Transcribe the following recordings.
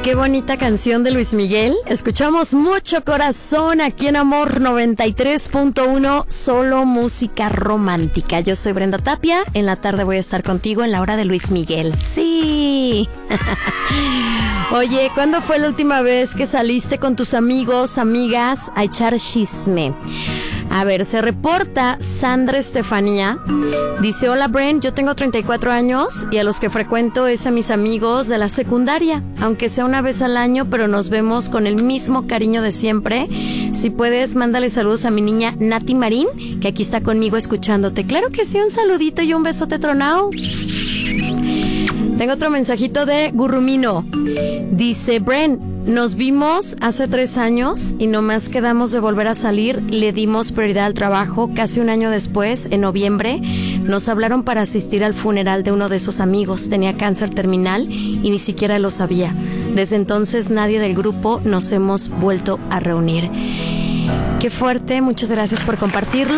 Qué bonita canción de Luis Miguel. Escuchamos Mucho Corazón aquí en Amor 93.1, solo música romántica. Yo soy Brenda Tapia. En la tarde voy a estar contigo en la hora de Luis Miguel. ¡Sí! Oye, ¿cuándo fue la última vez que saliste con tus amigos, amigas a echar chisme? A ver, se reporta Sandra Estefanía. Dice, hola Bren, yo tengo 34 años y a los que frecuento es a mis amigos de la secundaria, aunque sea una vez al año, pero nos vemos con el mismo cariño de siempre. Si puedes, mándale saludos a mi niña Nati Marín, que aquí está conmigo escuchándote. Claro que sí, un saludito y un besote tronao. Tengo otro mensajito de Gurrumino. Dice, Bren, nos vimos hace 3 años y nomás quedamos de volver a salir. Le dimos prioridad al trabajo. Casi un año después, en noviembre, nos hablaron para asistir al funeral de uno de sus amigos. Tenía cáncer terminal y ni siquiera lo sabía. Desde entonces nadie del grupo nos hemos vuelto a reunir. Qué fuerte, muchas gracias por compartirlo.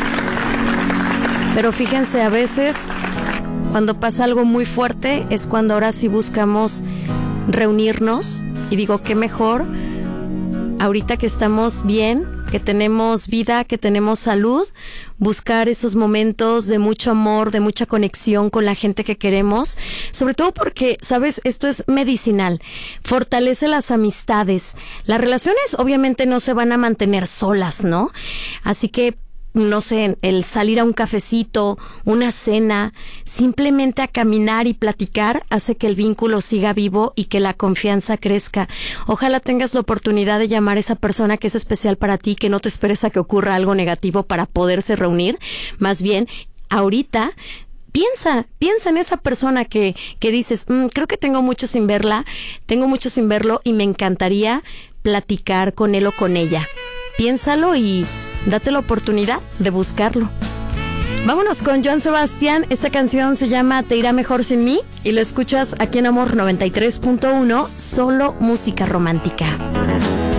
Pero fíjense, a veces cuando pasa algo muy fuerte es cuando ahora sí buscamos reunirnos. Y digo, qué mejor, ahorita que estamos bien, que tenemos vida, que tenemos salud, buscar esos momentos de mucho amor, de mucha conexión con la gente que queremos, sobre todo porque, ¿sabes? Esto es medicinal, fortalece las amistades. Las relaciones obviamente no se van a mantener solas, ¿no? Así que, no sé, el salir a un cafecito, una cena, simplemente a caminar y platicar hace que el vínculo siga vivo y que la confianza crezca. Ojalá tengas la oportunidad de llamar a esa persona que es especial para ti, que no te esperes a que ocurra algo negativo para poderse reunir. Más bien, ahorita piensa en esa persona que dices, creo que tengo mucho sin verlo y me encantaría platicar con él o con ella. Piénsalo y date la oportunidad de buscarlo. Vámonos con Joan Sebastián. Esta canción se llama Te irá mejor sin mí y lo escuchas aquí en Amor 93.1, solo música romántica.